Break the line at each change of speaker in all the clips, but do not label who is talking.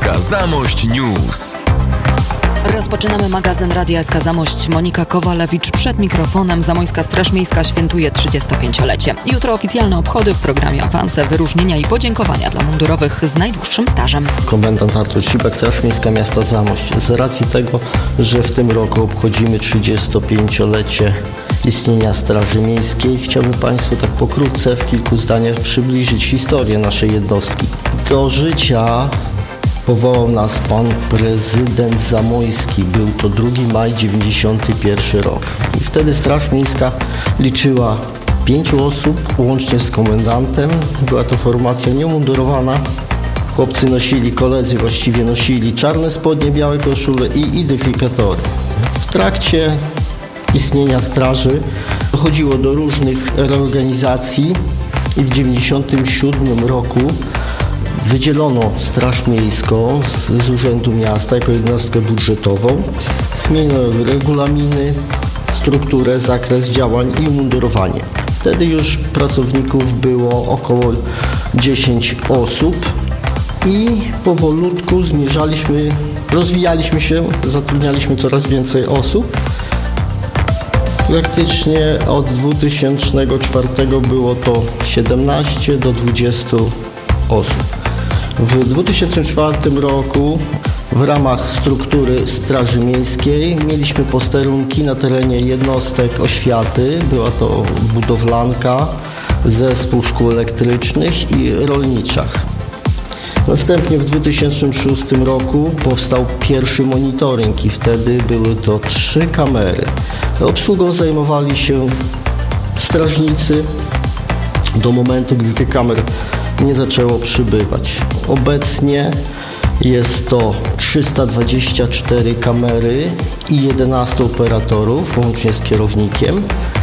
SK Zamość News.
Rozpoczynamy magazyn Radia SK Zamość. Monika Kowalewicz przed mikrofonem. Zamojska Straż Miejska świętuje 35-lecie. Jutro oficjalne obchody w programie awanse, wyróżnienia i podziękowania dla mundurowych z najdłuższym stażem.
Komendant Artur Cipek, Straż Miejska miasta Zamość. Z racji tego, że w tym roku obchodzimy 35-lecie istnienia Straży Miejskiej, chciałbym Państwu tak pokrótce w kilku zdaniach przybliżyć historię naszej jednostki. Do życia powołał nas pan prezydent Zamojski. Był to 2 maj 91 rok. I wtedy Straż Miejska liczyła 5 osób, łącznie z komendantem. Była to formacja niemundurowana. Chłopcy koledzy właściwie nosili czarne spodnie, białe koszule i identyfikatory. W trakcie istnienia straży dochodziło do różnych reorganizacji i w 97 roku wydzielono Straż Miejską z Urzędu Miasta jako jednostkę budżetową. Zmieniono regulaminy, strukturę, zakres działań i umundurowanie. Wtedy już pracowników było około 10 osób i powolutku rozwijaliśmy się, zatrudnialiśmy coraz więcej osób. Praktycznie od 2004 było to 17 do 20 osób. W 2004 roku w ramach struktury Straży Miejskiej mieliśmy posterunki na terenie jednostek oświaty. Była to budowlanka, zespół szkół elektrycznych i rolniczych. Następnie w 2006 roku powstał pierwszy monitoring i wtedy były to 3 kamery. Obsługą zajmowali się strażnicy do momentu, gdy tych kamer nie zaczęło przybywać. Obecnie jest to 324 kamery i 11 operatorów, łącznie z kierownikiem.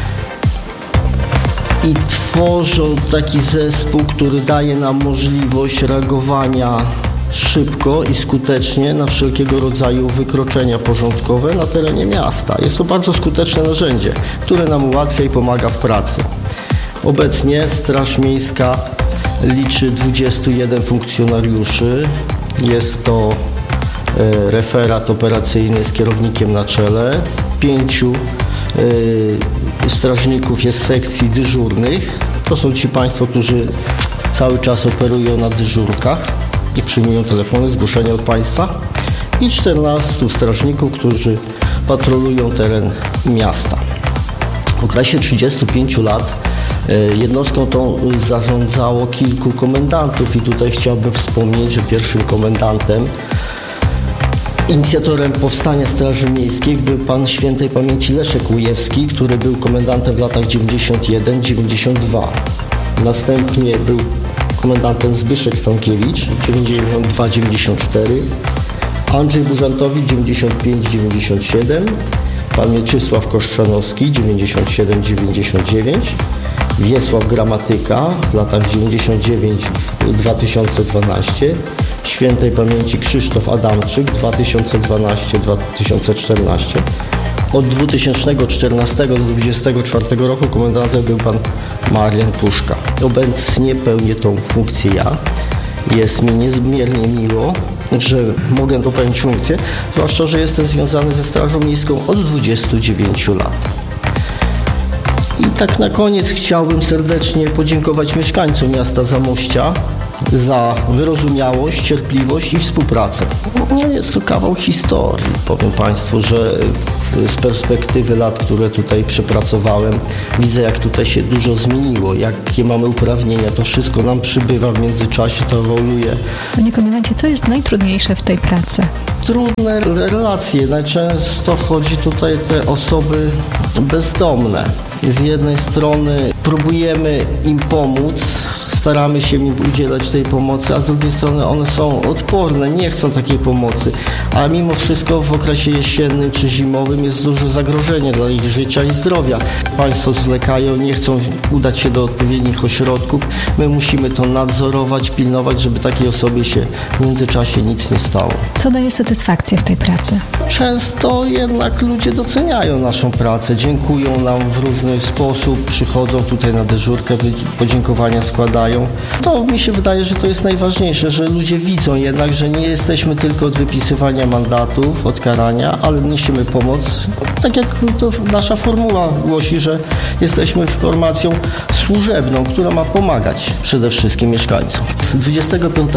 I tworzą taki zespół, który daje nam możliwość reagowania szybko i skutecznie na wszelkiego rodzaju wykroczenia porządkowe na terenie miasta. Jest to bardzo skuteczne narzędzie, które nam ułatwia i pomaga w pracy. Obecnie Straż Miejska liczy 21 funkcjonariuszy. Jest to referat operacyjny z kierownikiem na czele. 5 strażników jest z sekcji dyżurnych. To są ci Państwo, którzy cały czas operują na dyżurkach i przyjmują telefony, zgłoszenia od Państwa. I 14 strażników, którzy patrolują teren miasta. W okresie 35 lat jednostką tą zarządzało kilku komendantów i tutaj chciałbym wspomnieć, że pierwszym komendantem, inicjatorem powstania Straży Miejskiej był pan świętej pamięci Leszek Łujewski, który był komendantem w latach 91-92. Następnie był komendantem Zbyszek Stankiewicz 92-94, Andrzej Burzantowicz 95-97, pan Mieczysław Koszczanowski 97-99, Wiesław Gramatyka w latach 99-2012, świętej pamięci Krzysztof Adamczyk 2012-2014. Od 2014 do 2024 roku komendantem był pan Marian Puszka. Obecnie pełnię tą funkcję ja. Jest mi niezmiernie miło, że mogę to pełnić funkcję, zwłaszcza, że jestem związany ze Strażą Miejską od 29 lat. I tak na koniec chciałbym serdecznie podziękować mieszkańcom miasta Zamościa za wyrozumiałość, cierpliwość i współpracę. Jest to kawał historii. Powiem Państwu, że z perspektywy lat, które tutaj przepracowałem, widzę, jak tutaj się dużo zmieniło, jakie mamy uprawnienia, to wszystko nam przybywa w międzyczasie, to ewoluuje.
Panie komendancie, co jest najtrudniejsze w tej pracy?
Trudne relacje. Najczęsto chodzi tutaj o te osoby bezdomne. Z jednej strony próbujemy im pomóc, staramy się im udzielać tej pomocy, a z drugiej strony one są odporne, nie chcą takiej pomocy. A mimo wszystko w okresie jesiennym czy zimowym jest duże zagrożenie dla ich życia i zdrowia. Państwo zwlekają, nie chcą udać się do odpowiednich ośrodków. My musimy to nadzorować, pilnować, żeby takiej osobie się w międzyczasie nic nie stało.
Co daje satysfakcję w tej pracy?
często jednak ludzie doceniają naszą pracę, dziękują nam w różny sposób, przychodzą tutaj na dyżurkę, podziękowania składają. To mi się wydaje, że to jest najważniejsze, że ludzie widzą jednak, że nie jesteśmy tylko od wypisywania mandatów, od karania, ale niesiemy pomoc. Tak jak to nasza formuła głosi, że jesteśmy formacją służebną, która ma pomagać przede wszystkim mieszkańcom. 25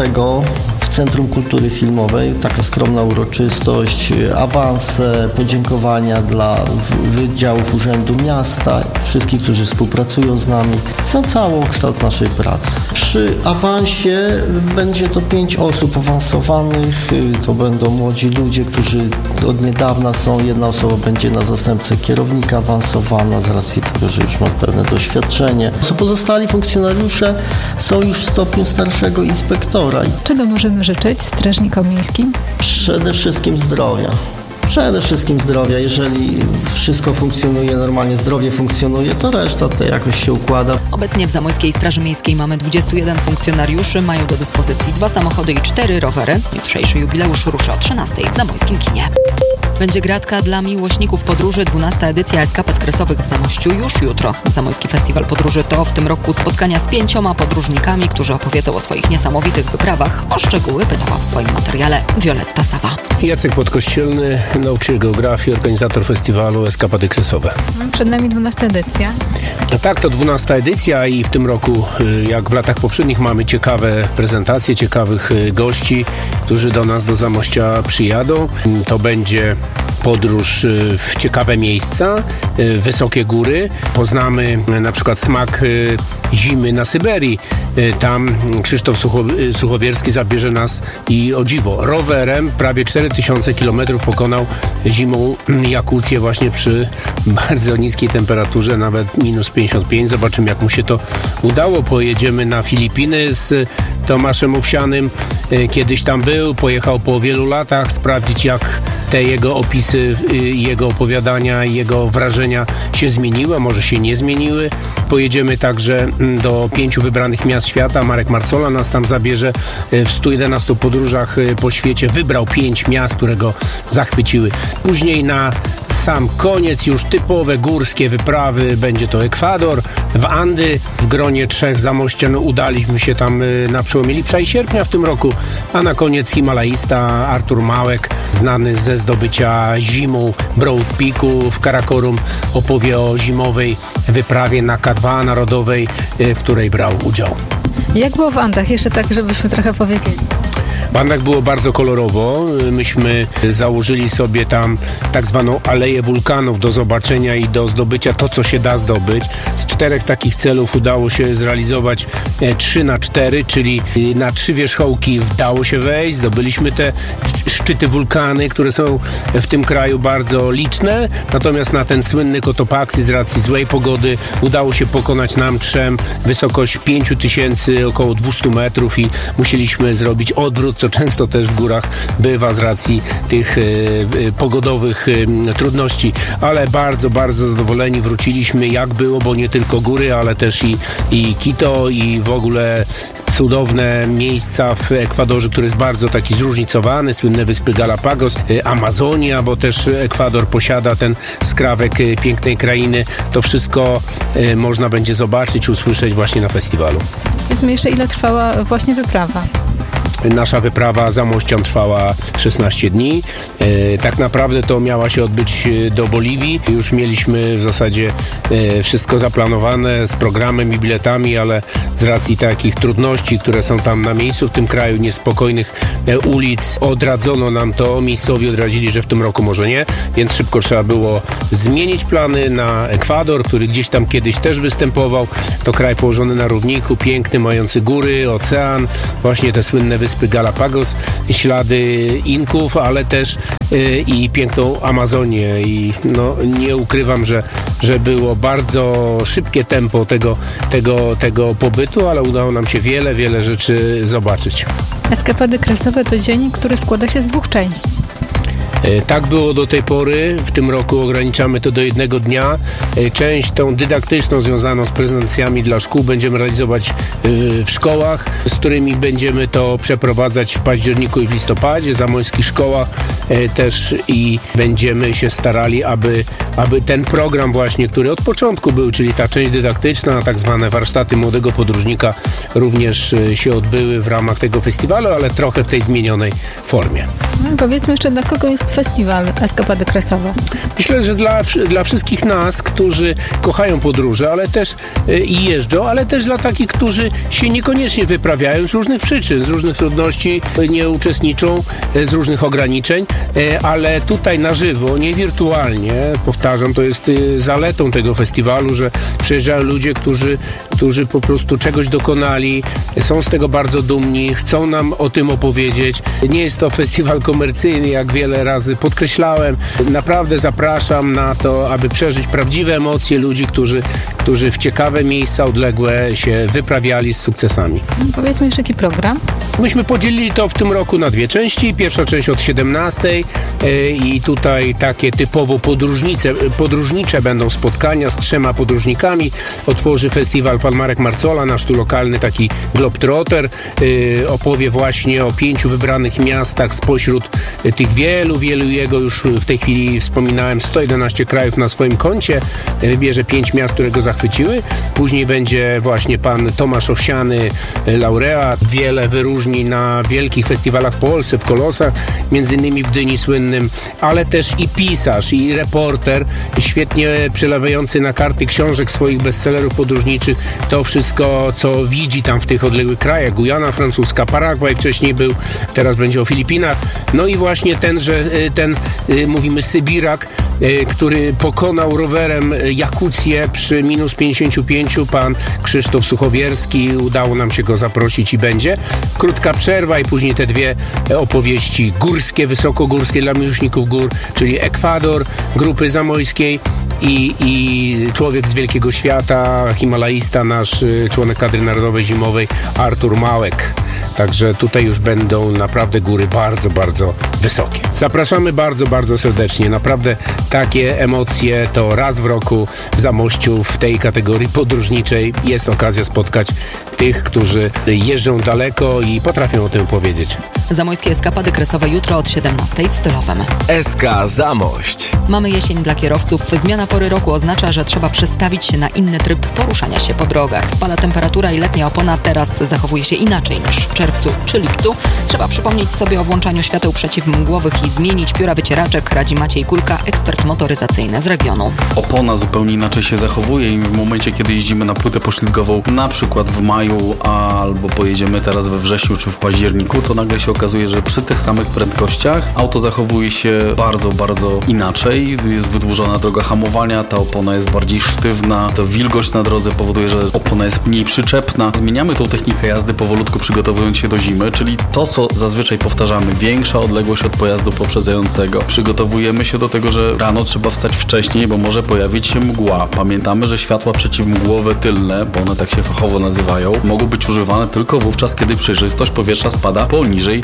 w Centrum Kultury Filmowej taka skromna uroczystość, awanse, podziękowania dla wydziałów Urzędu Miasta, wszystkich, którzy współpracują z nami, za cały kształt naszej pracy. Przy awansie będzie to 5 osób awansowanych, to będą młodzi ludzie, którzy od niedawna są, jedna osoba będzie na zastępcę kierownika awansowana z racji tego, że już ma pewne doświadczenie. Pozostali funkcjonariusze są już w stopniu starszego inspektora.
Czego możemy życzyć strażnikom miejskim?
Przede wszystkim zdrowia. Przede wszystkim zdrowia. Jeżeli wszystko funkcjonuje normalnie, zdrowie funkcjonuje, to reszta to jakoś się układa.
Obecnie w Zamojskiej Straży Miejskiej mamy 21 funkcjonariuszy, mają do dyspozycji 2 samochody i 4 rowery. Jutrzejszy jubileusz ruszy o 13:00 w zamojskim kinie. Będzie gratka dla miłośników podróży, 12. edycja eskapad kresowych w Zamościu już jutro. Zamojski Festiwal Podróży to w tym roku spotkania z 5 podróżnikami, którzy opowiedzą o swoich niesamowitych wyprawach. O szczegóły pytała w swoim materiale Wioletta Sawa.
Jacek Podkościelny, nauczyciel geografii, organizator festiwalu Eskapady Kresowe.
Przed nami 12. edycja.
No tak, to 12. edycja i w tym roku, jak w latach poprzednich, mamy ciekawe prezentacje, ciekawych gości, którzy do nas, do Zamościa przyjadą. To będzie podróż w ciekawe miejsca, wysokie góry. Poznamy na przykład smak zimy na Syberii. Tam Krzysztof Suchowierski zabierze nas i o dziwo, rowerem prawie 4000 km pokonał zimą Jakucję właśnie przy bardzo niskiej temperaturze, nawet -55. Zobaczymy, jak mu się to udało. Pojedziemy na Filipiny z Tomaszem Owsianym. Kiedyś tam był, pojechał po wielu latach sprawdzić, jak te jego opisy, jego opowiadania, jego wrażenia się zmieniły, a może się nie zmieniły. Pojedziemy także do 5 wybranych miast świata. Marek Marcola nas tam zabierze. W 111 podróżach po świecie wybrał 5 miast, które go zachwyciły. Później na sam koniec już typowe górskie wyprawy. Będzie to Ekwador, w Andy. W gronie 3 zamościan udaliśmy się tam na przełomie lipca i sierpnia w tym roku. A na koniec himalaista Artur Małek, znany ze zdobycia zimą Broad Peaku w Karakorum, opowie o zimowej wyprawie na K2 narodowej, w której brał udział.
Jak było w Andach? Jeszcze tak, żebyśmy trochę powiedzieli.
W Andach było bardzo kolorowo. Myśmy założyli sobie tam tak zwaną aleję wulkanów do zobaczenia i do zdobycia to, co się da zdobyć. Z 4 takich celów udało się zrealizować 3x4, czyli na 3 wierzchołki udało się wejść. Zdobyliśmy te szczyty wulkany, które są w tym kraju bardzo liczne. Natomiast na ten słynny Cotopaxi z racji złej pogody udało się pokonać nam 3 wysokość 5000, około 200 metrów i musieliśmy zrobić odwrót, co często też w górach bywa z racji tych pogodowych trudności, ale bardzo, bardzo zadowoleni wróciliśmy, jak było, bo nie tylko góry, ale też i Quito i w ogóle cudowne miejsca w Ekwadorze, który jest bardzo taki zróżnicowany, słynne wyspy Galapagos, Amazonia, bo też Ekwador posiada ten skrawek pięknej krainy. To wszystko można będzie zobaczyć, usłyszeć właśnie na festiwalu.
Powiedzmy jeszcze, ile trwała właśnie wyprawa?
Nasza wyprawa Zamościan trwała 16 dni. Tak naprawdę to miała się odbyć do Boliwii. Już mieliśmy w zasadzie wszystko zaplanowane z programem i biletami, ale z racji takich trudności, które są tam na miejscu w tym kraju, niespokojnych ulic, odradzono nam to. Miejscowi odradzili, że w tym roku może nie, więc szybko trzeba było zmienić plany na Ekwador, który gdzieś tam kiedyś też występował. To kraj położony na równiku, piękny, mający góry, ocean, właśnie te słynne wyspy Galapagos, ślady Inków, ale też i piękną Amazonię i no, nie ukrywam, że było bardzo szybkie tempo tego pobytu, ale udało nam się wiele rzeczy zobaczyć.
Eskapady kresowe to dzień, który składa się z 2 części.
Tak było do tej pory. W tym roku ograniczamy to do 1 dnia. Część tą dydaktyczną związaną z prezentacjami dla szkół będziemy realizować w szkołach, z którymi będziemy to przeprowadzać w październiku i w listopadzie. W zamojskich szkołach też i będziemy się starali, aby ten program właśnie, który od początku był, czyli ta część dydaktyczna, tak zwane warsztaty młodego podróżnika, również się odbyły w ramach tego festiwalu, ale trochę w tej zmienionej formie.
Powiedzmy jeszcze, dla kogo jest festiwal Eskapady Kresowe?
Myślę, że dla wszystkich nas, którzy kochają podróże, ale też i jeżdżą, ale też dla takich, którzy się niekoniecznie wyprawiają z różnych przyczyn, z różnych trudności, nie uczestniczą, z różnych ograniczeń, ale tutaj na żywo, nie wirtualnie, powtarzam, to jest zaletą tego festiwalu, że przyjeżdżają ludzie, którzy po prostu czegoś dokonali, są z tego bardzo dumni, chcą nam o tym opowiedzieć. Nie jest to festiwal komercyjny, jak wiele razy podkreślałem. Naprawdę zapraszam na to, aby przeżyć prawdziwe emocje ludzi, którzy w ciekawe miejsca odległe się wyprawiali z sukcesami.
Powiedzmy jeszcze, jaki program?
Myśmy podzielili to w tym roku na 2 części. Pierwsza część od 17 i tutaj takie typowo podróżnicze będą spotkania z 3 podróżnikami. Otworzy festiwal pan Marek Marcola, nasz tu lokalny taki globetrotter. Opowie właśnie o 5 wybranych miastach spośród tych wielu jego, już w tej chwili wspominałem, 111 krajów na swoim koncie. Wybierze 5 miast, które go zachwyciły. Później będzie właśnie pan Tomasz Owsiany, laureat, wiele wyróżnień na wielkich festiwalach w Polsce, w Kolosach, między innymi w Gdyni słynnym, ale też i pisarz, i reporter, świetnie przelewający na karty książek swoich bestsellerów podróżniczych to wszystko, co widzi tam w tych odległych krajach. Gujana francuska, Paragwaj wcześniej był, teraz będzie o Filipinach. No i właśnie ten mówimy Sybirak, który pokonał rowerem Jakucję przy minus 55, pan Krzysztof Suchowierski. Udało nam się go zaprosić i będzie. Krótka przerwa i później te 2 opowieści górskie, wysokogórskie dla miłośników gór, czyli Ekwador grupy zamojskiej i człowiek z wielkiego świata, himalaista, nasz członek kadry narodowej zimowej Artur Małek. Także tutaj już będą naprawdę góry bardzo, bardzo wysokie. Zapraszamy bardzo, bardzo serdecznie. Naprawdę takie emocje to raz w roku w Zamościu w tej kategorii podróżniczej jest okazja spotkać tych, którzy jeżdżą daleko i potrafią o tym powiedzieć.
Zamojskie Eskapady Kresowe jutro od 17 w Stylowym.
SK Zamość.
Mamy jesień dla kierowców. Zmiana pory roku oznacza, że trzeba przestawić się na inny tryb poruszania się po drogach. Spada temperatura i letnia opona teraz zachowuje się inaczej niż w czerwcu czy lipcu. Trzeba przypomnieć sobie o włączaniu świateł przeciwmgłowych i zmienić pióra wycieraczek, radzi Maciej Kulka, ekspert motoryzacyjny z regionu.
Opona zupełnie inaczej się zachowuje i w momencie, kiedy jeździmy na płytę poślizgową, na przykład w maju albo pojedziemy teraz we wrześniu czy w październiku, to nagle się okazuje, że przy tych samych prędkościach auto zachowuje się bardzo, bardzo inaczej. Jest wydłużona droga hamowania, ta opona jest bardziej sztywna, ta wilgoć na drodze powoduje, że opona jest mniej przyczepna. Zmieniamy tą technikę jazdy powolutku, przygotowując się do zimy, czyli to, co zazwyczaj powtarzamy, większa odległość od pojazdu poprzedzającego. Przygotowujemy się do tego, że rano trzeba wstać wcześniej, bo może pojawić się mgła. Pamiętamy, że światła przeciwmgłowe tylne, bo one tak się fachowo nazywają, mogą być używane tylko wówczas, kiedy przejrzystość powietrza spada poniżej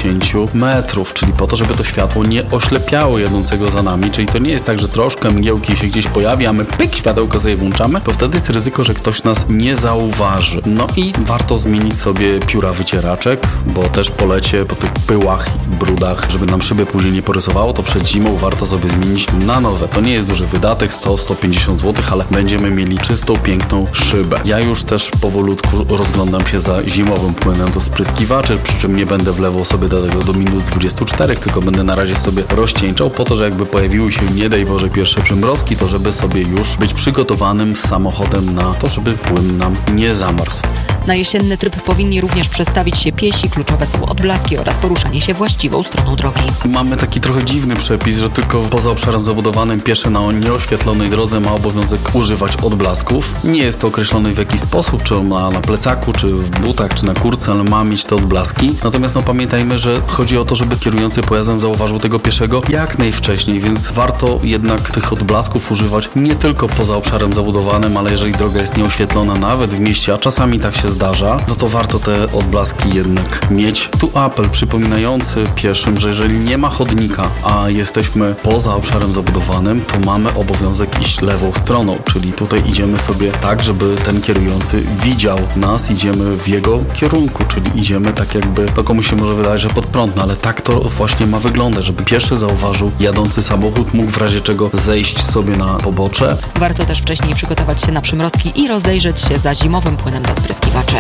50 metrów, czyli po to, żeby to światło nie oślepiało jadącego za nami, czyli to nie jest tak, że troszkę mgiełki się gdzieś pojawi, a my pyk, światełko sobie włączamy, to wtedy jest ryzyko, że ktoś nas nie zauważy. No i warto zmienić sobie pióra wycieraczek, bo też po lecie, po tych pyłach i brudach, żeby nam szyby później nie porysowało, to przed zimą warto sobie zmienić na nowe. To nie jest duży wydatek, 100-150 zł, ale będziemy mieli czystą, piękną szybę. Ja już też powolutku rozglądam się za zimowym płynem do spryskiwaczy, przy czym nie będę wlewał sobie do tego do minus 24, tylko będę na razie sobie rozcieńczał po to, że jakby pojawiły się, nie daj Boże, pierwsze przymrozki, to żeby sobie już być przygotowanym z samochodem na to, żeby płyn nam nie zamarzł.
Na jesienny tryb powinni również przestawić się piesi, kluczowe są odblaski oraz poruszanie się właściwą stroną drogi.
Mamy taki trochę dziwny przepis, że tylko poza obszarem zabudowanym pieszy na nieoświetlonej drodze ma obowiązek używać odblasków. Nie jest to określone w jakiś sposób, czy na plecaku, czy w butach, czy na kurce, ale ma mieć te odblaski. Natomiast pamiętajmy, że chodzi o to, żeby kierujący pojazdem zauważył tego pieszego jak najwcześniej, więc warto jednak tych odblasków używać nie tylko poza obszarem zabudowanym, ale jeżeli droga jest nieoświetlona nawet w mieście, a czasami tak się zdarza, zdarza, no to warto te odblaski jednak mieć. Tu apel przypominający pieszym, że jeżeli nie ma chodnika, a jesteśmy poza obszarem zabudowanym, to mamy obowiązek iść lewą stroną, czyli tutaj idziemy sobie tak, żeby ten kierujący widział nas, idziemy w jego kierunku, czyli idziemy tak jakby, to komuś się może wydawać, że pod prąd, no ale tak to właśnie ma wyglądać, żeby pieszy zauważył jadący samochód, mógł w razie czego zejść sobie na pobocze.
Warto też wcześniej przygotować się na przymrozki i rozejrzeć się za zimowym płynem do spryskiwaczy.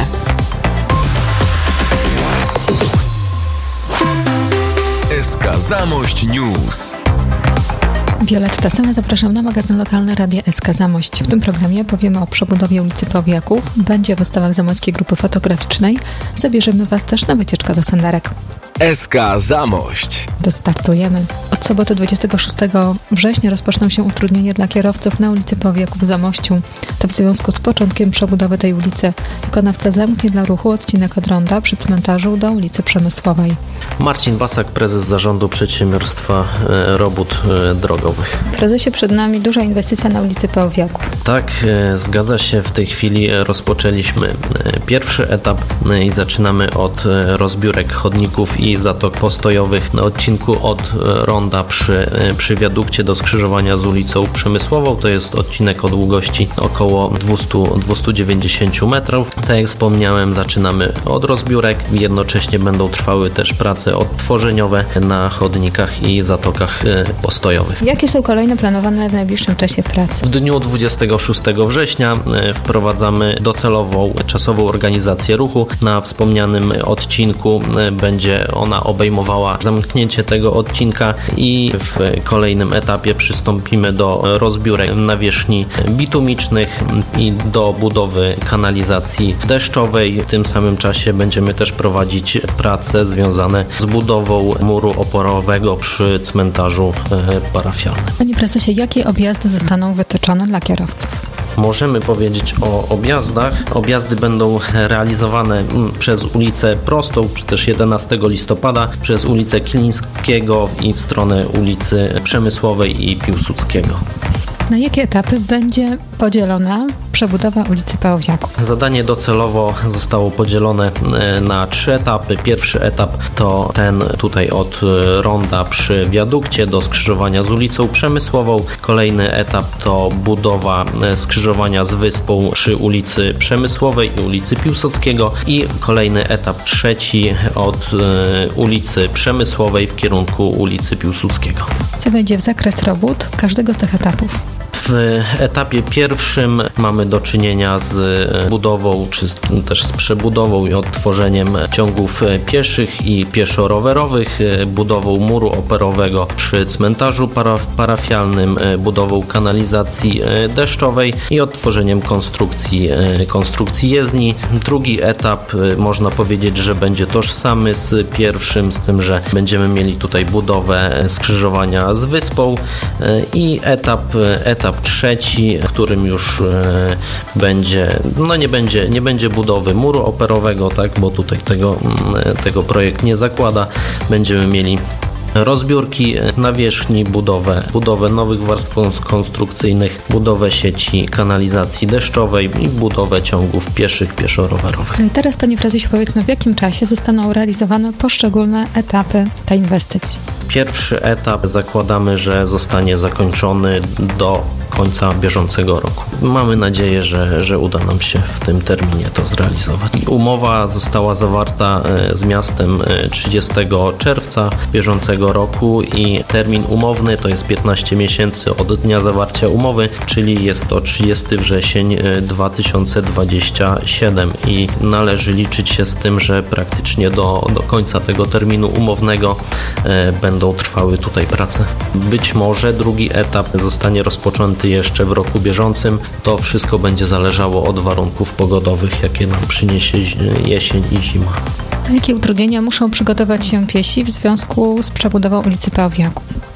SK Zamość News.
Violetta Sama, zapraszam na magazyn lokalny Radia SK Zamość. W tym programie powiemy o przebudowie ulicy Pawjaków. Będzie w wystawach Zamojskiej Grupy Fotograficznej. Zabierzemy Was też na wycieczkę do Sandarek.
SK Zamość.
Startujemy. Od soboty 26 września rozpoczną się utrudnienia dla kierowców na ulicy Pawjaków w Zamościu. To w związku z początkiem przebudowy tej ulicy. Wykonawca zamknie dla ruchu odcinek od ronda przy cmentarzu do ulicy Przemysłowej.
Marcin Basak, prezes Zarządu Przedsiębiorstwa Robót Drogowych.
Prezesie, przed nami duża inwestycja na ulicy Pawjaków.
Tak, zgadza się. W tej chwili rozpoczęliśmy pierwszy etap i zaczynamy od rozbiórek chodników i zatok postojowych na odcinku od ronda przy wiadukcie do skrzyżowania z ulicą Przemysłową. To jest odcinek o długości około 290 metrów. Tak jak wspomniałem, zaczynamy od rozbiórek. Jednocześnie będą trwały też prace odtworzeniowe na chodnikach i zatokach postojowych.
Jakie są kolejne planowane w najbliższym czasie prace?
W dniu 26 września wprowadzamy docelową czasową organizację ruchu. Na wspomnianym odcinku będzie ona obejmowała zamknięcie tego odcinka i w kolejnym etapie przystąpimy do rozbiórek nawierzchni bitumicznych i do budowy kanalizacji deszczowej. W tym samym czasie będziemy też prowadzić prace związane z budową muru oporowego przy cmentarzu parafialnym.
Panie prezesie, jakie objazdy zostaną wytyczone dla kierowców?
Możemy powiedzieć o objazdach. Objazdy będą realizowane przez ulicę Prostą, czy też 11 listopada, przez ulicę Kilińskiego i w stronę ulicy Przemysłowej i Piłsudskiego.
Na jakie etapy będzie podzielona przebudowa ulicy Pawjaków?
Zadanie docelowo zostało podzielone na 3 etapy. Pierwszy etap to ten tutaj od ronda przy wiadukcie do skrzyżowania z ulicą Przemysłową. Kolejny etap to budowa skrzyżowania z Wyspą przy ulicy Przemysłowej i ulicy Piłsudskiego i kolejny etap trzeci od ulicy Przemysłowej w kierunku ulicy Piłsudskiego.
Co wejdzie w zakres robót każdego z tych etapów?
W etapie pierwszym mamy do czynienia z budową, czy też z przebudową i odtworzeniem ciągów pieszych i pieszo-rowerowych, budową muru oporowego przy cmentarzu parafialnym, budową kanalizacji deszczowej i odtworzeniem konstrukcji jezdni. Drugi etap można powiedzieć, że będzie tożsamy z pierwszym, z tym, że będziemy mieli tutaj budowę skrzyżowania z Wyspą i etap trzeci, w którym już nie będzie budowy muru oporowego, tak, bo tutaj tego projekt nie zakłada. Będziemy mieli rozbiórki nawierzchni, budowę nowych warstw konstrukcyjnych, budowę sieci kanalizacji deszczowej i budowę ciągów pieszych, pieszo-rowerowych.
Teraz, panie prezesie, powiedzmy, w jakim czasie zostaną realizowane poszczególne etapy tej inwestycji?
Pierwszy etap zakładamy, że zostanie zakończony do końca bieżącego roku. Mamy nadzieję, że uda nam się w tym terminie to zrealizować. Umowa została zawarta z miastem 30 czerwca bieżącego roku i termin umowny to jest 15 miesięcy od dnia zawarcia umowy, czyli jest to 30 wrzesień 2027 i należy liczyć się z tym, że praktycznie do końca tego terminu umownego będą trwały tutaj prace. Być może drugi etap zostanie rozpoczęty jeszcze w roku bieżącym. To wszystko będzie zależało od warunków pogodowych, jakie nam przyniesie jesień i zima.
Jakie utrudnienia muszą przygotować się piesi w związku z przebudową ulicy Pawjaków?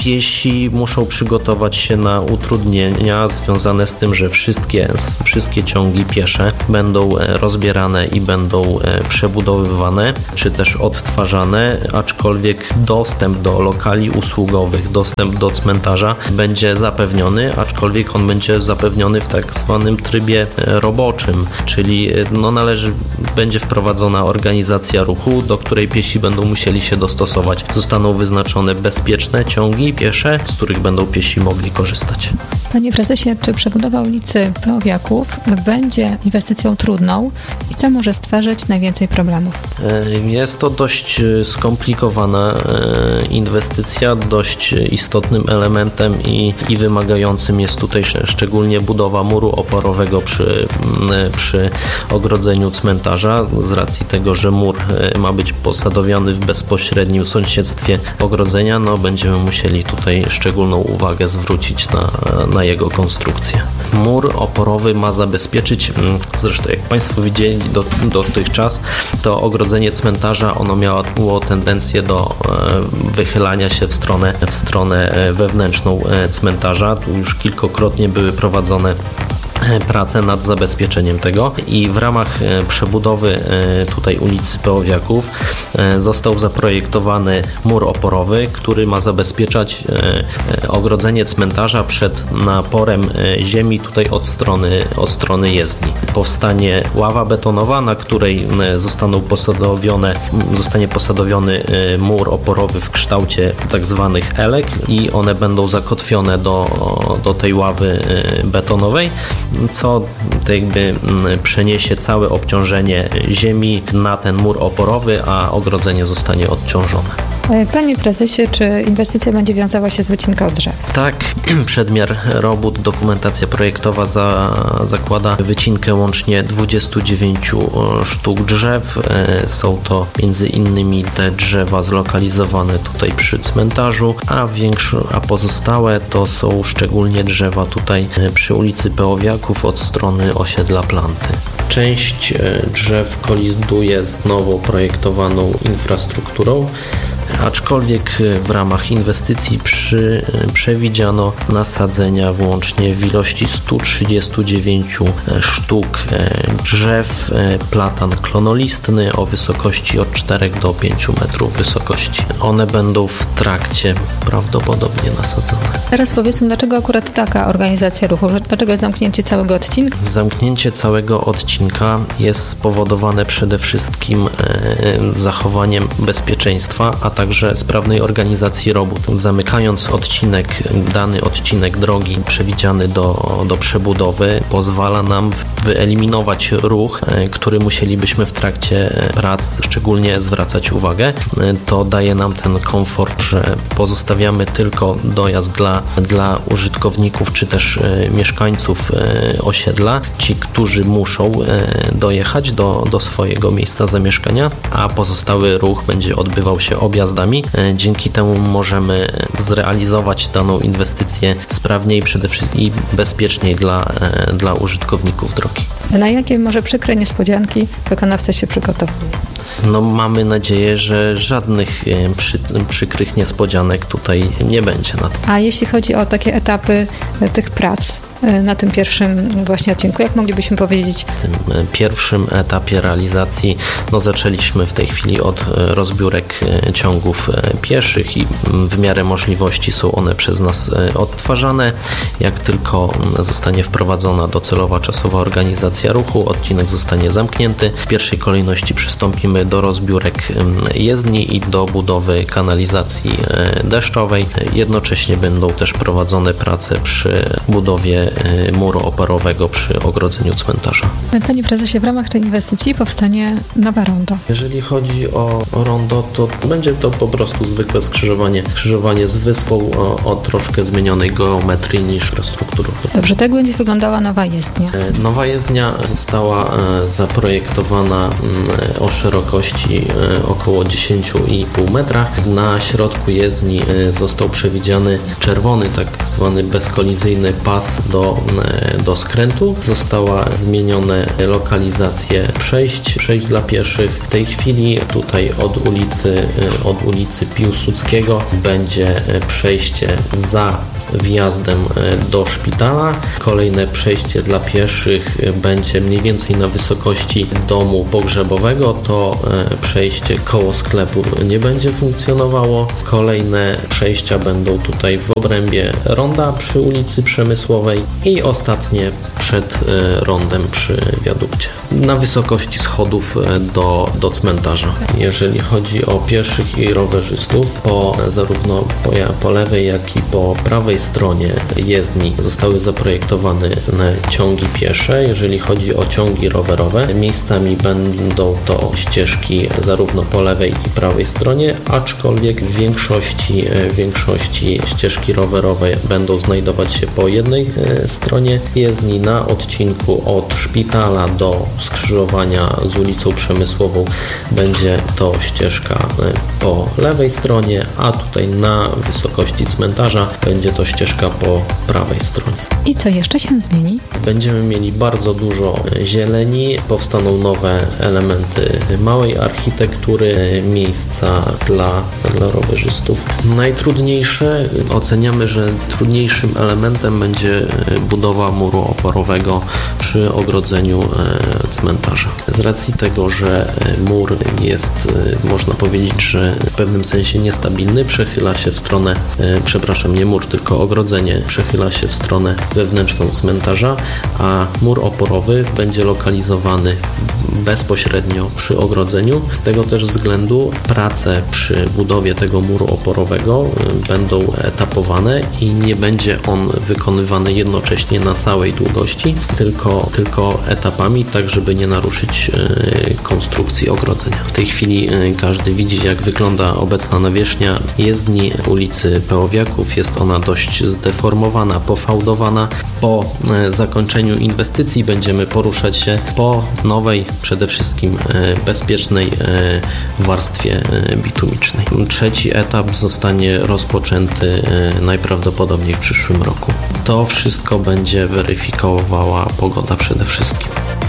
Piesi muszą przygotować się na utrudnienia związane z tym, że wszystkie ciągi piesze będą rozbierane i będą przebudowywane, czy też odtwarzane, aczkolwiek dostęp do lokali usługowych, dostęp do cmentarza będzie zapewniony, aczkolwiek on będzie zapewniony w tak zwanym trybie roboczym, czyli będzie wprowadzona organizacja ruchu, do której piesi będą musieli się dostosować. Zostaną wyznaczone bezpieczne ciągi piesze, z których będą piesi mogli korzystać.
Panie prezesie, czy przebudowa ulicy Peowiaków będzie inwestycją trudną i co może stwarzać najwięcej problemów?
Jest to dość skomplikowana inwestycja, dość istotnym elementem i wymagającym jest tutaj szczególnie budowa muru oporowego przy ogrodzeniu cmentarza, z racji tego, że mur ma być posadowiony w bezpośrednim sąsiedztwie ogrodzenia, będziemy musieli tutaj szczególną uwagę zwrócić na jego konstrukcję. Mur oporowy ma zabezpieczyć, zresztą jak Państwo widzieli dotychczas, to ogrodzenie cmentarza, ono miało tendencję do wychylania się w stronę wewnętrzną cmentarza. Tu już kilkakrotnie były prowadzone prace nad zabezpieczeniem tego i w ramach przebudowy tutaj ulicy Peowiaków został zaprojektowany mur oporowy, który ma zabezpieczać ogrodzenie cmentarza przed naporem ziemi tutaj od strony jezdni. Powstanie ława betonowa, na której zostanie posadowiony mur oporowy w kształcie tak zwanych elek i one będą zakotwione do tej ławy betonowej, co przeniesie całe obciążenie ziemi na ten mur oporowy, a ogrodzenie zostanie odciążone.
Panie prezesie, czy inwestycja będzie wiązała się z wycinką drzew?
Tak, przedmiar robót, dokumentacja projektowa zakłada wycinkę łącznie 29 sztuk drzew. Są to między innymi te drzewa zlokalizowane tutaj przy cmentarzu, a pozostałe to są szczególnie drzewa tutaj przy ulicy Peowiaków od strony osiedla Planty. Część drzew koliduje z nowo projektowaną infrastrukturą, aczkolwiek w ramach inwestycji przewidziano nasadzenia włącznie w ilości 139 sztuk drzew, platan klonolistny o wysokości od 4 do 5 metrów wysokości. One będą w trakcie prawdopodobnie nasadzone.
Teraz powiedzmy, dlaczego akurat taka organizacja ruchu? Dlaczego zamknięcie całego odcinka?
Zamknięcie całego odcinka jest spowodowane przede wszystkim zachowaniem bezpieczeństwa, a także sprawnej organizacji robót. Zamykając dany odcinek drogi przewidziany do przebudowy, pozwala nam wyeliminować ruch, który musielibyśmy w trakcie prac szczególnie zwracać uwagę. To daje nam ten komfort, że pozostawiamy tylko dojazd dla użytkowników czy też mieszkańców osiedla, ci, którzy muszą dojechać do swojego miejsca zamieszkania, a pozostały ruch będzie odbywał się objazdami. Dzięki temu możemy zrealizować daną inwestycję sprawniej przede wszystkim i bezpieczniej dla użytkowników drogi.
Na jakie może przykre niespodzianki wykonawca się przygotowuje?
Mamy nadzieję, że żadnych przykrych niespodzianek tutaj nie będzie.
A jeśli chodzi o takie etapy tych prac na tym pierwszym właśnie odcinku, jak moglibyśmy powiedzieć?
W tym pierwszym etapie realizacji zaczęliśmy w tej chwili od rozbiórek ciągów pieszych i w miarę możliwości są one przez nas odtwarzane. Jak tylko zostanie wprowadzona docelowa czasowa organizacja ruchu, odcinek zostanie zamknięty. W pierwszej kolejności przystąpimy do rozbiórek jezdni i do budowy kanalizacji deszczowej. Jednocześnie będą też prowadzone prace przy budowie muru oporowego przy ogrodzeniu cmentarza.
Panie prezesie, w ramach tej inwestycji powstanie nowe rondo.
Jeżeli chodzi o rondo, to będzie to po prostu zwykłe skrzyżowanie z wyspą o troszkę zmienionej geometrii niż infrastrukturowej.
Dobrze, tak będzie wyglądała nowa jezdnia.
Nowa jezdnia została zaprojektowana o szerokości około 10,5 metra. Na środku jezdni został przewidziany czerwony, tak zwany bezkolizyjny pas do do skrętu. Została zmieniona lokalizacja przejść dla pieszych. W tej chwili tutaj od ulicy Piłsudskiego będzie przejście za wjazdem do szpitala. Kolejne przejście dla pieszych będzie mniej więcej na wysokości domu pogrzebowego. To przejście koło sklepu nie będzie funkcjonowało. Kolejne przejścia będą tutaj w obrębie ronda przy ulicy Przemysłowej i ostatnie przed rondem przy wiadukcie. Na wysokości schodów do cmentarza. Jeżeli chodzi o pieszych i rowerzystów, zarówno po lewej, jak i po prawej stronie jezdni zostały zaprojektowane ciągi piesze. Jeżeli chodzi o ciągi rowerowe, miejscami będą to ścieżki zarówno po lewej i prawej stronie, aczkolwiek w większości ścieżki rowerowe będą znajdować się po jednej stronie jezdni. Na odcinku od szpitala do skrzyżowania z ulicą Przemysłową będzie to ścieżka po lewej stronie, a tutaj na wysokości cmentarza będzie to ścieżka po prawej stronie.
I co jeszcze się zmieni?
Będziemy mieli bardzo dużo zieleni, powstaną nowe elementy małej architektury, miejsca dla rowerzystów. Najtrudniejsze, oceniamy, że trudniejszym elementem będzie budowa muru oporowego przy ogrodzeniu cmentarza. Z racji tego, że mur jest, można powiedzieć, że w pewnym sensie niestabilny, przechyla się w stronę, nie mur, tylko ogrodzenie przechyla się w stronę wewnętrzną cmentarza, a mur oporowy będzie lokalizowany bezpośrednio przy ogrodzeniu. Z tego też względu prace przy budowie tego muru oporowego będą etapowane i nie będzie on wykonywany jednocześnie na całej długości, tylko etapami, tak żeby nie naruszyć konstrukcji ogrodzenia. W tej chwili każdy widzi, jak wygląda obecna nawierzchnia jezdni ulicy Pełowiaków. Jest ona dość zdeformowana, pofałdowana. Po zakończeniu inwestycji będziemy poruszać się po nowej, przede wszystkim bezpiecznej warstwie bitumicznej. Trzeci etap zostanie rozpoczęty najprawdopodobniej w przyszłym roku. To wszystko będzie weryfikowała pogoda przede wszystkim.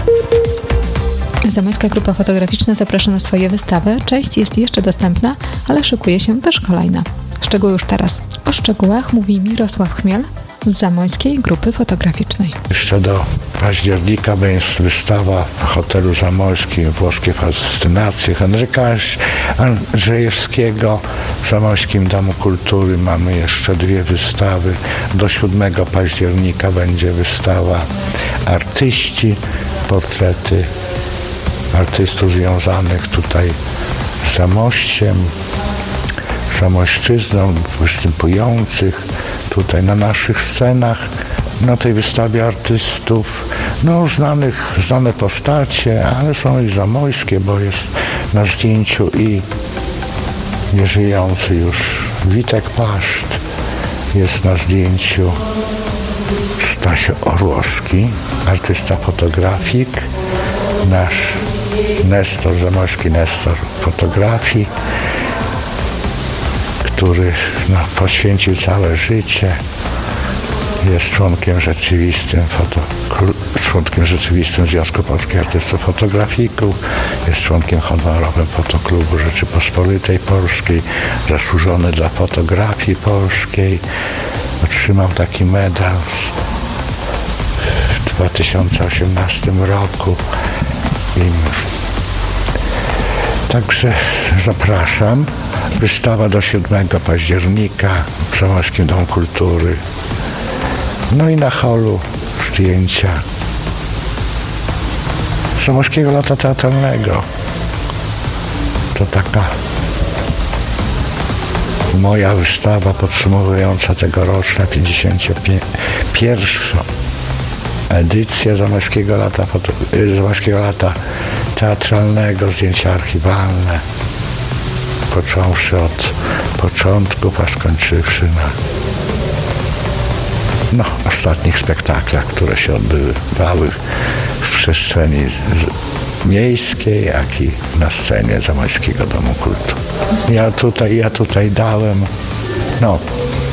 Zamojska Grupa Fotograficzna zaprasza na swoje wystawy. Część jest jeszcze dostępna, ale szykuje się też kolejna. Szczegóły już teraz. O szczegółach mówi Mirosław Chmiel z Zamojskiej Grupy Fotograficznej.
Jeszcze do października będzie wystawa w hotelu zamojskim Włoskie Fascynacje Henryka Andrzejewskiego. W Zamojskim Domu Kultury mamy jeszcze 2 wystawy. Do 7 października będzie wystawa Artyści, portrety artystów związanych tutaj z Zamościem, Zamośćczyzną, występujących tutaj na naszych scenach, na tej wystawie artystów, znane postacie, ale są i zamojskie, bo jest na zdjęciu i nieżyjący już Witek Paszcz, jest na zdjęciu Stasiu Orłowski, artysta fotografik, nasz Nestor, zamojski Nestor fotografii, który poświęcił całe życie, jest członkiem rzeczywistym Związku Polskich Artystów Fotografików, jest członkiem honorowym Fotoklubu Rzeczypospolitej Polskiej, zasłużony dla fotografii polskiej. Otrzymał taki medal w 2018 roku. Także zapraszam. Wystawa do 7 października w Zamojskim Domu Kultury. No i na holu zdjęcia Zamojskiego Lata Teatralnego. To taka moja wystawa podsumowująca tegoroczna 51. edycję Zamojskiego Lata Teatralnego, zdjęcia archiwalne, począwszy od początków, a skończywszy na ostatnich spektaklach, które się odbywały w przestrzeni miejskiej, jak i na scenie Zamojskiego Domu Kultury. Ja tutaj dałem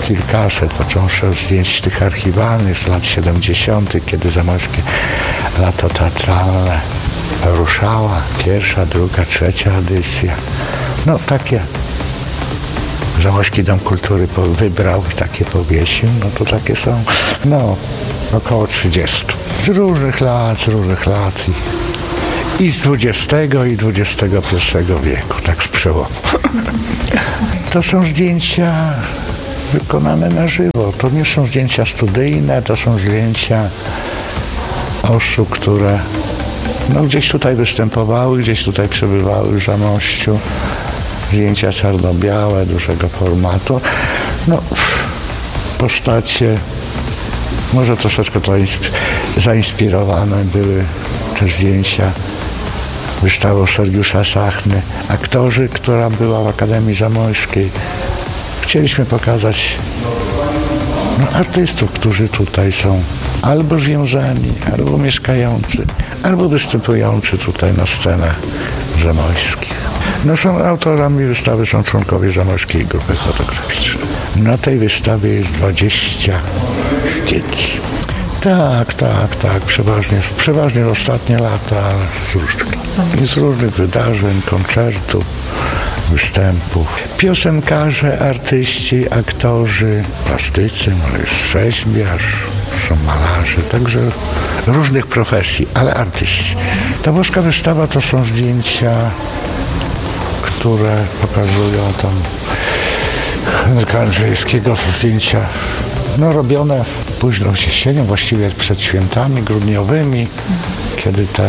kilkaset, począwszy od zdjęć tych archiwalnych z lat 70., kiedy Zamojskie Lato Teatralne ruszała, pierwsza, druga, trzecia edycja. No takie Zamojski Dom Kultury wybrał i takie powiesił, no to takie są, no, około 30. Z różnych lat i z XX i XXI wieku, tak z przełomu. To są zdjęcia wykonane na żywo. To nie są zdjęcia studyjne, to są zdjęcia osób, które no, gdzieś tutaj występowały, gdzieś tutaj przebywały w Zamościu. Zdjęcia czarno-białe, dużego formatu. No, postacie może troszeczkę to zainspirowane były te zdjęcia wystawą Sergiusza Sachny, aktorzy, która była w Akademii Zamojskiej. Chcieliśmy pokazać artystów, którzy tutaj są albo związani, albo mieszkający, albo występujący tutaj na scenach zamojskich. No, są autorami wystawy, są członkowie Zamojskiej Grupy Fotograficznej. Na tej wystawie jest 20 zdjęć. Tak. Przeważnie ostatnie lata, ale z różnych wydarzeń, koncertów, występów. Piosenkarze, artyści, aktorzy, plastycy, jest rzeźbiarz, są malarze, także różnych profesji, ale artyści. Ta włoska wystawa to są zdjęcia, które pokazują tam Henryka Andrzejewskiego, zdjęcia robione późną jesienią, właściwie przed świętami grudniowymi, kiedy te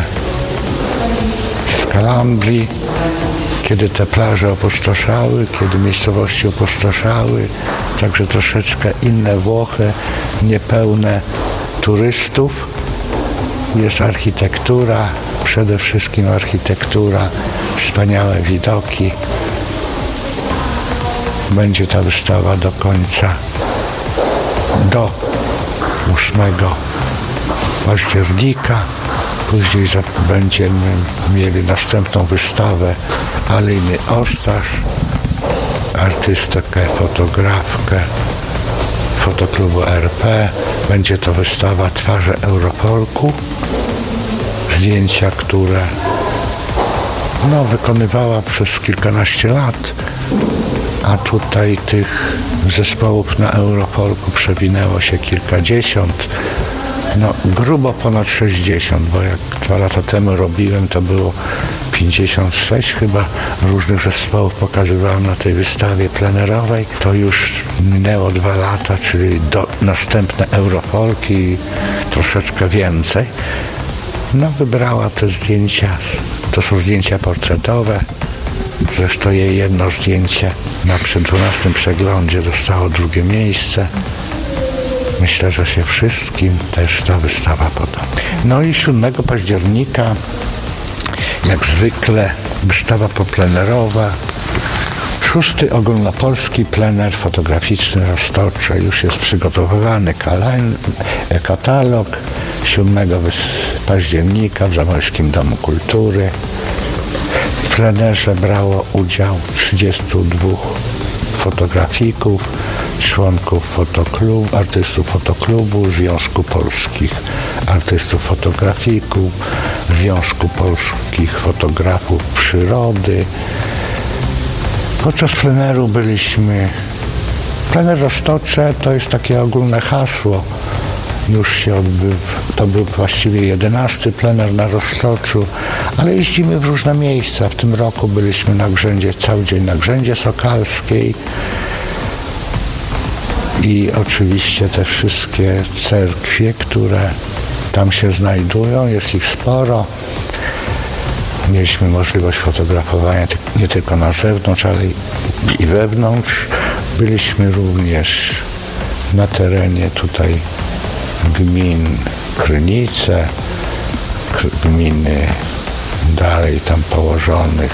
w Kalandrii, kiedy te plaże opustoszały, kiedy miejscowości opustoszały, także troszeczkę inne Włochy, niepełne turystów. Jest architektura, przede wszystkim architektura, wspaniałe widoki. Będzie ta wystawa do końca, do 8 października. Później będziemy mieli następną wystawę Aliny Ostasz, artystkę, fotografkę Fotoklubu RP. Będzie to wystawa Twarze Europolku. Zdjęcia, które wykonywała przez kilkanaście lat, a tutaj tych zespołów na Europolku przewinęło się kilkadziesiąt. Grubo ponad 60, bo jak 2 lata temu robiłem, to było 56 chyba różnych zespołów pokazywałem na tej wystawie plenerowej. To już minęło 2 lata, czyli następne Europolki i troszeczkę więcej. Wybrała te zdjęcia, to są zdjęcia portretowe. Zresztą jej jedno zdjęcie na 12. przeglądzie dostało 2. miejsce. Myślę, że się wszystkim też ta wystawa podoba. I 7 października, jak zwykle, wystawa poplenerowa. 6. ogólnopolski plener fotograficzny Roztocze. Już jest przygotowywany katalog. 7 października w Zamojskim Domu Kultury. W plenerze brało udział 32 fotografików, członków fotoklubu, artystów fotoklubu, Związku Polskich Artystów Fotografików, Związku Polskich Fotografów Przyrody. Podczas pleneru plener Roztocze to jest takie ogólne hasło. Już się odbył, to był właściwie 11. plener na Roztoczu, ale jeździmy w różne miejsca. W tym roku byliśmy na Grzędzie, cały dzień na Grzędzie Sokalskiej i oczywiście te wszystkie cerkwie, które tam się znajdują, jest ich sporo. Mieliśmy możliwość fotografowania nie tylko na zewnątrz, ale i wewnątrz. Byliśmy również na terenie tutaj gmin Krynice, gminy dalej tam położonych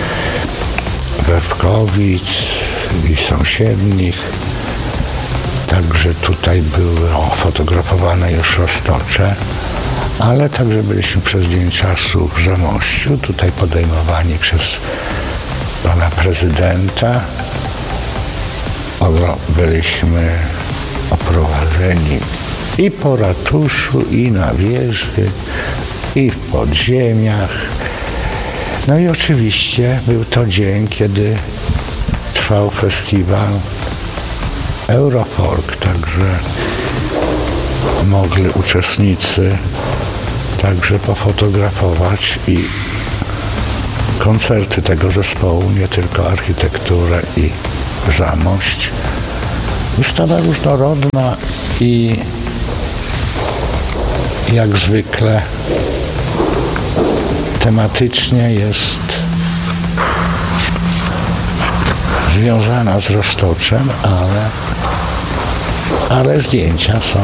Wewkowic i sąsiednich. Także tutaj było fotografowane już Roztocze, ale także byliśmy przez dzień czasu w Zamościu, tutaj podejmowani przez pana prezydenta byliśmy oprowadzeni i po ratuszu, i na wieży, i w podziemiach. No i oczywiście był to dzień, kiedy trwał festiwal Eurofolk, także mogli uczestnicy także pofotografować i koncerty tego zespołu, nie tylko architekturę i Zamość. Wystawa różnorodna i jak zwykle tematycznie jest związana z Roztoczem, ale zdjęcia są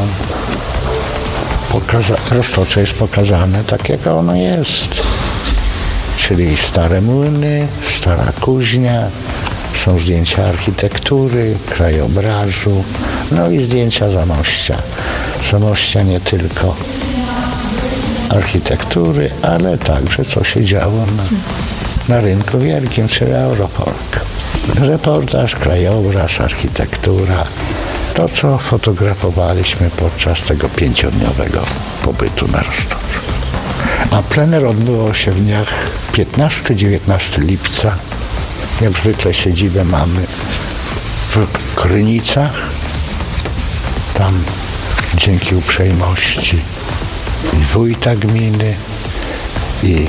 Roztocze jest pokazane tak, jak ono jest. Czyli stare młyny, stara kuźnia, są zdjęcia architektury, krajobrazu, no i zdjęcia Zamościa. Zamościa nie tylko architektury, ale także co się działo na Rynku Wielkim, czyli Eurofolk. Reportaż, krajobraz, architektura, to co fotografowaliśmy podczas tego 5-dniowego pobytu na Roztoczu. A plener odbywał się w dniach 15-19 lipca. Jak zwykle siedzibę mamy w Krynicach. Tam dzięki uprzejmości i wójta gminy, i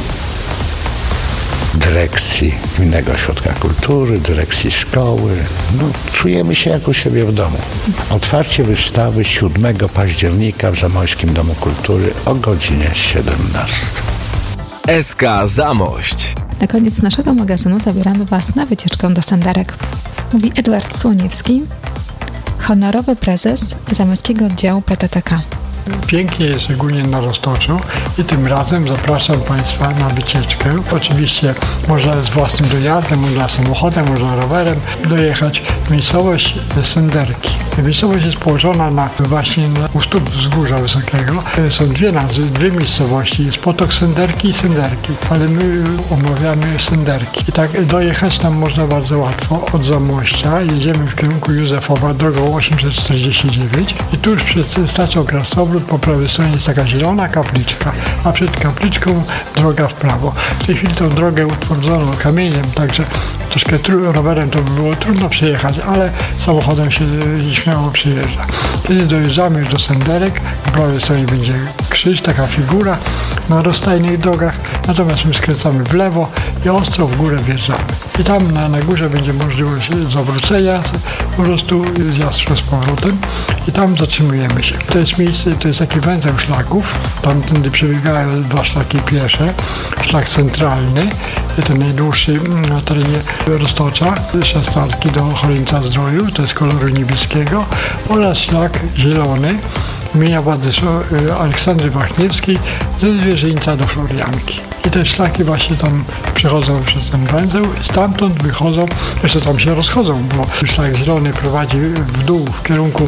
dyrekcji Gminnego Ośrodka Kultury, dyrekcji szkoły. No, czujemy się jak u siebie w domu. Otwarcie wystawy 7 października w Zamojskim Domu Kultury o godzinie 17.
SK Zamość.
Na koniec naszego magazynu zabieramy Was na wycieczkę do Senderek. Mówi Edward Słoniewski, honorowy prezes Zamojskiego Oddziału PTTK.
Pięknie jest szczególnie na Roztoczu i tym razem zapraszam Państwa na wycieczkę. Oczywiście można z własnym dojazdem, można samochodem, można rowerem dojechać w miejscowość Senderki. Miejscowość jest położona właśnie u stóp wzgórza wysokiego. Są dwie miejscowości, jest Potok Senderki i Senderki, ale my omawiamy Senderki. I tak dojechać tam można bardzo łatwo od Zamościa. Jedziemy w kierunku Józefowa drogą 849 i tuż przed stacją Krasnobród po prawej stronie jest taka zielona kapliczka, a przed kapliczką droga w prawo. W tej chwili tą drogę utwardzono kamieniem, także troszkę rowerem to by było trudno przejechać, ale samochodem się śmiało przyjeżdża. Kiedy dojeżdżamy już do Senderek, po prawej stronie będzie krzyż, taka figura na rozstajnych drogach, natomiast my skręcamy w lewo i ostro w górę wjeżdżamy. I tam na górze będzie możliwość zawrócenia, po prostu zjazd z powrotem i tam zatrzymujemy się. To jest miejsce, to jest taki węzeł szlaków, tamtędy przebiegają 2 szlaki piesze, szlak centralny, ten najdłuższy na terenie Roztocza, Szastarki do Choryńca-Zdroju, to jest koloru niebieskiego, oraz szlak zielony imienia Aleksandry Wachniewskiej ze Zwierzyńca do Florianki. I te szlaki właśnie tam przechodzą przez ten węzeł i stamtąd wychodzą, jeszcze tam się rozchodzą, bo szlak zielony prowadzi w dół w kierunku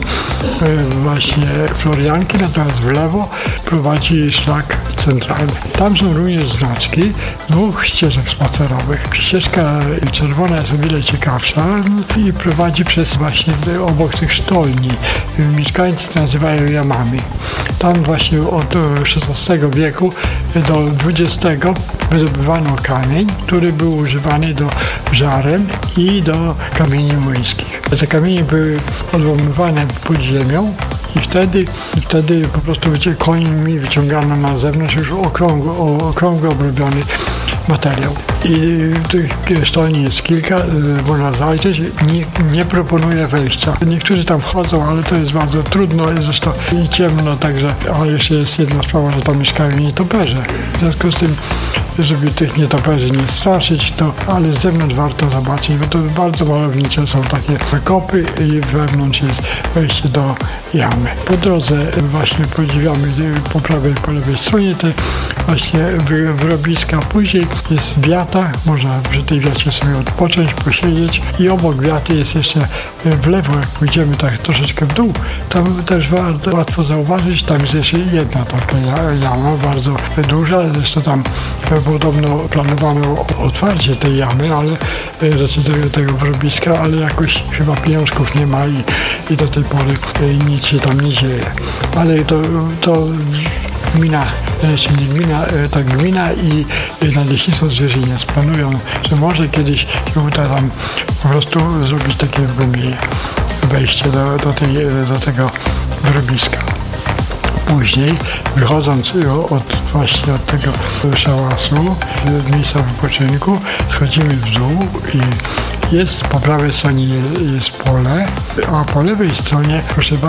właśnie Florianki, natomiast w lewo prowadzi szlak centralny. Tam są również znaczki 2 ścieżek spacerowych. Ścieżka czerwona jest o wiele ciekawsza i prowadzi przez właśnie obok tych sztolni. Mieszkańcy to nazywają jamami. Tam właśnie od XVI wieku do XX wydobywano kamień, który był używany do żarem i do kamieni młyńskich. Te kamienie były odłamywane pod ziemią i wtedy po prostu końmi wyciągano na zewnątrz już okrągły obrobiony materiał. I tych sztolni jest kilka, można zajrzeć. Nie proponuję wejścia. Niektórzy tam wchodzą, ale to jest bardzo trudno, jest zresztą i ciemno, także, a jeszcze jest jedna sprawa, że tam mieszkają nietoperze. W związku z tym, żeby tych nietoperzy nie straszyć, ale z zewnątrz warto zobaczyć, bo to bardzo malownicze są takie kopy i wewnątrz jest wejście do jamy. Po drodze właśnie podziwiamy po prawej, po lewej stronie te właśnie wyrobiska. Później jest wiata, można przy tej wiacie sobie odpocząć, posiedzieć i obok wiaty jest jeszcze w lewo, jak pójdziemy tak troszeczkę w dół, tam też łatwo zauważyć, tam jest jeszcze jedna taka jama, bardzo duża, zresztą tam podobno planowano otwarcie tej jamy, ale znaczy tego wyrobiska, ale jakoś chyba pieniążków nie ma i do tej pory nic się tam nie dzieje. Ale to gmina, znaczy nie gmina, tak gmina i Nadleśnictwo Zwierzyniec planują, że może kiedyś się uda tam po prostu zrobić takie wejście do tego wyrobiska. Później, wychodząc właśnie od tego szałasu, od miejsca wypoczynku, schodzimy w dół i jest po prawej stronie jest pole, a po lewej stronie, proszę bardzo,